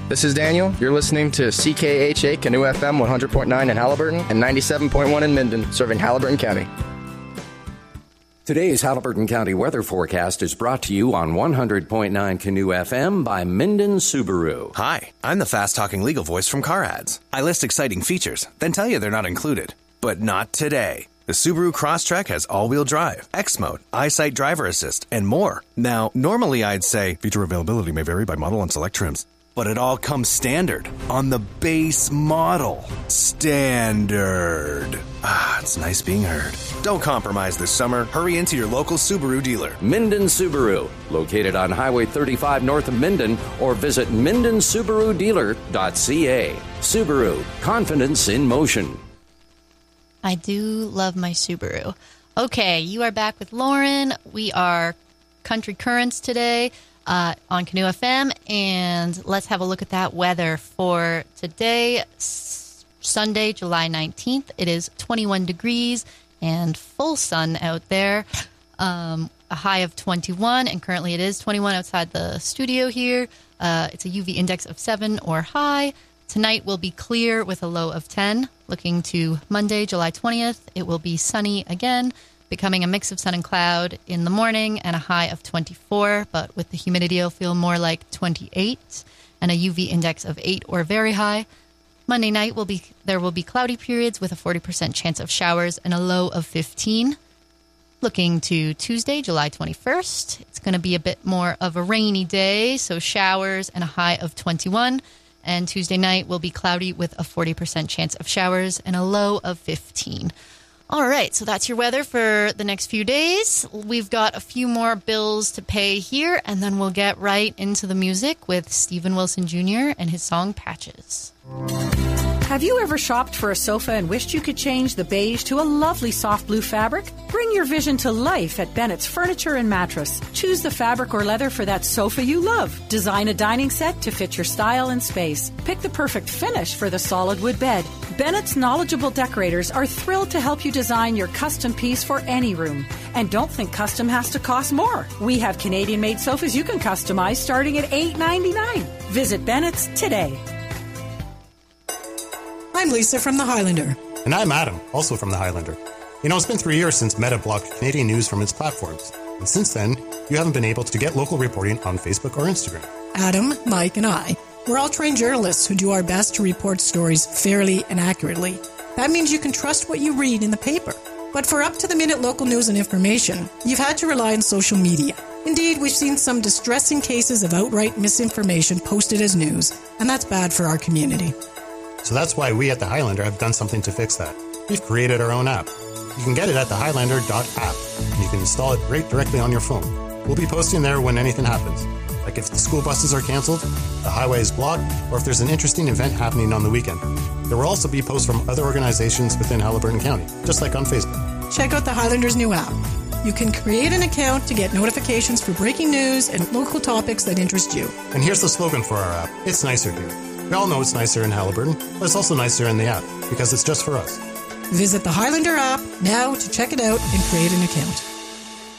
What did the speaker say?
This is Daniel. You're listening to CKHA Canoe FM 100.9 in Haliburton and 97.1 in Minden, serving Haliburton County. Today's Haliburton County weather forecast is brought to you on 100.9 Canoe FM by Minden Subaru. Hi, I'm the fast-talking legal voice from Car Ads. I list exciting features, then tell you they're not included. But not today. The Subaru Crosstrek has all-wheel drive, X-Mode, EyeSight driver assist, and more. Now, normally I'd say feature availability may vary by model and select trims. But it all comes standard on the base model. Standard. Ah, it's nice being heard. Don't compromise this summer. Hurry into your local Subaru dealer. Minden Subaru, located on Highway 35 north of Minden, or visit mindensubarudealer.ca. Subaru, confidence in motion. I do love my Subaru. Okay, you are back with Lauren. We are Country Currents today. On Canoe FM, and let's have a look at that weather for today, Sunday, July 19th. It is 21 degrees and full sun out there, a high of 21, and currently it is 21 outside the studio here. It's a UV index of 7 or high. Tonight will be clear with a low of 10. Looking to Monday, July 20th, it will be sunny again, becoming a mix of sun and cloud in the morning and a high of 24, but with the humidity it'll feel more like 28 and a UV index of 8 or very high. Monday night there will be cloudy periods with a 40% chance of showers and a low of 15. Looking to Tuesday, July 21st, it's going to be a bit more of a rainy day, so showers and a high of 21. And Tuesday night will be cloudy with a 40% chance of showers and a low of 15. All right, so that's your weather for the next few days. We've got a few more bills to pay here, and then we'll get right into the music with Stephen Wilson Jr. and his song Patches. Have you ever shopped for a sofa and wished you could change the beige to a lovely soft blue fabric? Bring your vision to life at Bennett's Furniture and Mattress. Choose the fabric or leather for that sofa you love. Design a dining set to fit your style and space. Pick the perfect finish for the solid wood bed. Bennett's knowledgeable decorators are thrilled to help you design your custom piece for any room. And don't think custom has to cost more. We have Canadian-made sofas you can customize starting at $8.99. Visit Bennett's today. I'm Lisa from The Highlander. And I'm Adam, also from The Highlander. You know, it's been 3 years since Meta blocked Canadian news from its platforms. And since then, you haven't been able to get local reporting on Facebook or Instagram. Adam, Mike, and I, we're all trained journalists who do our best to report stories fairly and accurately. That means you can trust what you read in the paper. But for up-to-the-minute local news and information, you've had to rely on social media. Indeed, we've seen some distressing cases of outright misinformation posted as news, and that's bad for our community. So that's why we at The Highlander have done something to fix that. We've created our own app. You can get it at thehighlander.app, and you can install it right directly on your phone. We'll be posting there when anything happens, like if the school buses are cancelled, the highway is blocked, or if there's an interesting event happening on the weekend. There will also be posts from other organizations within Haliburton County, just like on Facebook. Check out The Highlander's new app. You can create an account to get notifications for breaking news and local topics that interest you. And here's the slogan for our app. It's nicer here. We all know it's nicer in Haliburton, but it's also nicer in the app, because it's just for us. Visit the Highlander app now to check it out and create an account.